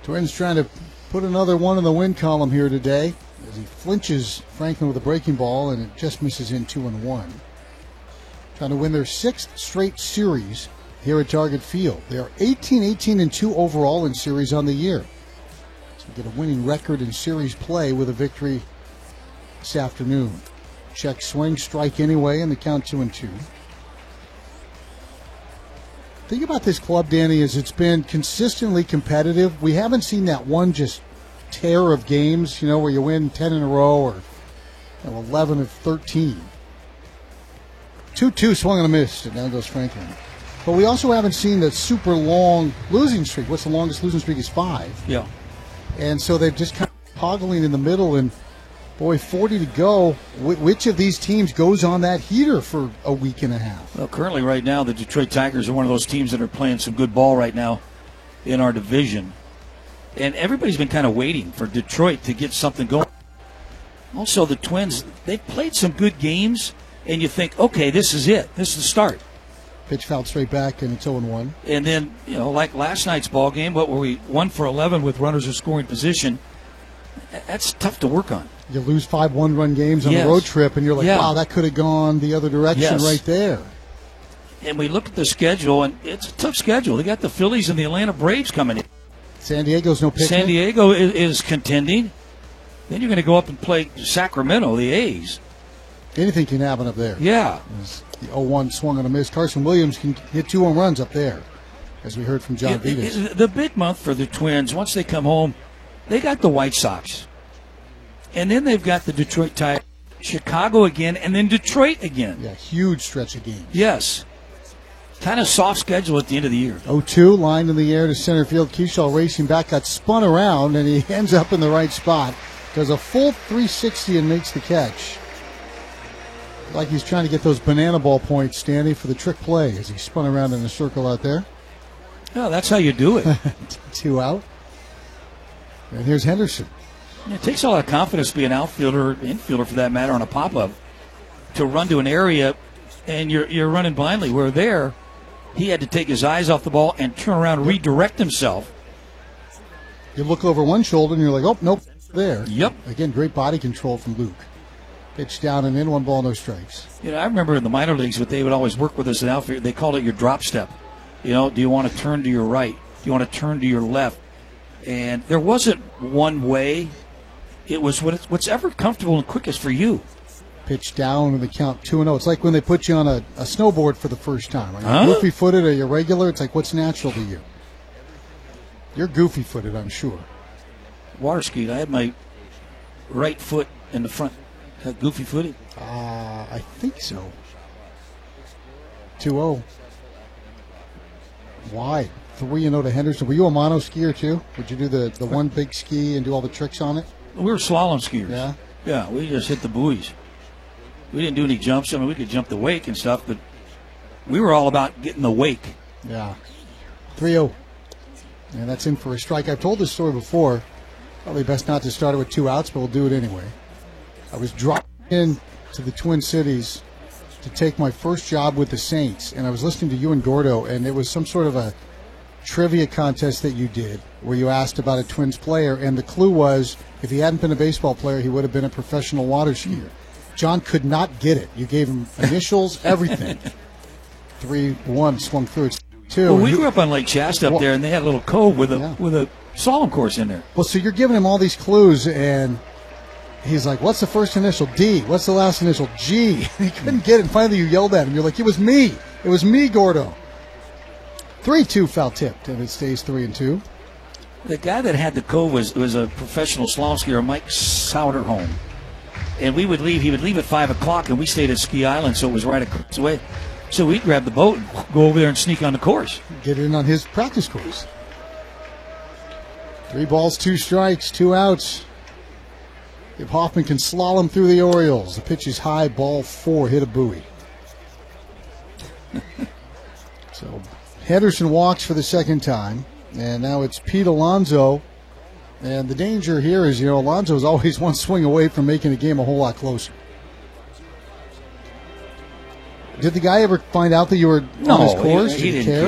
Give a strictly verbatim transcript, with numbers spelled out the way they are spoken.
Twins trying to put another one in the win column here today as he flinches Franklin with a breaking ball, and it just misses in two and one. Trying to win their sixth straight series here at Target Field. They are eighteen eighteen and two overall in series on the year. So get a winning record in series play with a victory this afternoon. Check swing, strike anyway, and the count two and two. The thing about this club, Danny, is it's been consistently competitive. We haven't seen that one just tear of games, you know, where you win ten in a row or you know, eleven of thirteen. two two swung and a miss, and down goes Franklin. But we also haven't seen the super long losing streak. What's the longest losing streak is five. Yeah. And so they're just kind of toggling in the middle, and boy, forty to go. Wh- which of these teams goes on that heater for a week and a half? Well, currently right now, the Detroit Tigers are one of those teams that are playing some good ball right now in our division. And everybody's been kind of waiting for Detroit to get something going. Also, the Twins, they've played some good games, and you think, okay, this is it. This is the start. Pitch fouled straight back, and it's oh and one. And then, you know, like last night's ball game, what were we, one for eleven with runners in scoring position. That's tough to work on. You lose five one-run games on yes. a road trip, and you're like, yeah. wow, that could have gone the other direction yes. right there. And we look at the schedule, and it's a tough schedule. They got the Phillies and the Atlanta Braves coming in. San Diego's no picnic. San Diego is, is contending. Then you're going to go up and play Sacramento, the A's. Anything can happen up there. Yeah. The oh one swung on a miss. Carson Williams can hit two home runs up there, as we heard from John It, Vitas. it, the big month for the Twins, once they come home, they got the White Sox. And then they've got the Detroit Tigers, Chicago again, and then Detroit again. Yeah, huge stretch of games. Yes. Kind of soft schedule at the end of the year. oh two, lined in the air to center field. Keyshaw racing back, got spun around, and he ends up in the right spot. Does a full three sixty and makes the catch. Like he's trying to get those banana ball points, Stanley, for the trick play as he spun around in a circle out there. Oh, that's how you do it. Two out. And here's Henderson. It takes a lot of confidence to be an outfielder, infielder for that matter, on a pop-up, to run to an area and you're you're running blindly. Where there, he had to take his eyes off the ball and turn around and redirect himself. You look over one shoulder and you're like, oh, nope, there. Yep. Again, great body control from Luke. Pitch down and in, one ball, no strikes. You know, I remember in the minor leagues, what they would always work with us in outfield, they called it your drop step. You know, do you want to turn to your right? Do you want to turn to your left? And there wasn't one way. It was what's ever comfortable and quickest for you. Pitch down and the count two and oh. It's like when they put you on a, a snowboard for the first time. Are you huh? goofy-footed or you regular? It's like, what's natural to you? You're goofy-footed, I'm sure. Water skied. I had my right foot in the front. Goofy-footed? Uh, I think so. two oh. Wide. three and oh to Henderson. Were you a mono skier, too? Would you do the, the one big ski and do all the tricks on it? We were slalom skiers. Yeah? Yeah, we just hit the buoys. We didn't do any jumps. I mean, we could jump the wake and stuff, but we were all about getting the wake. Yeah. three oh. And that's in for a strike. I've told this story before. Probably best not to start it with two outs, but we'll do it anyway. I was dropping in to the Twin Cities to take my first job with the Saints, and I was listening to you and Gordo, and it was some sort of a trivia contest that you did where you asked about a Twins player, and the clue was if he hadn't been a baseball player, he would have been a professional water skier. John could not get it. You gave him initials, everything. three one swung through. It's two. Well, we grew up on Lake Shasta up well, there, and they had a little cove with a yeah. with a slalom course in there. Well, so you're giving him all these clues, and he's like, what's the first initial? D. What's the last initial? G. He couldn't get it, and finally you yelled at him. You're like, it was me. It was me, Gordo. three two foul tipped, and it stays three and two. The guy that had the cove was was a professional slalom skier, Mike Souderholm. And we would leave. He would leave at five o'clock, and we stayed at Ski Island, so it was right across the way. So we'd grab the boat and go over there and sneak on the course. Get in on his practice course. Three balls, two strikes, two outs. If Hoffman can slalom through the Orioles, the pitch is high, ball four, hit a buoy. So Henderson walks for the second time, and now it's Pete Alonso. And the danger here is, you know, Alonso is always one swing away from making the game a whole lot closer. Did the guy ever find out that you were no, on his course? he, he Did he didn't care?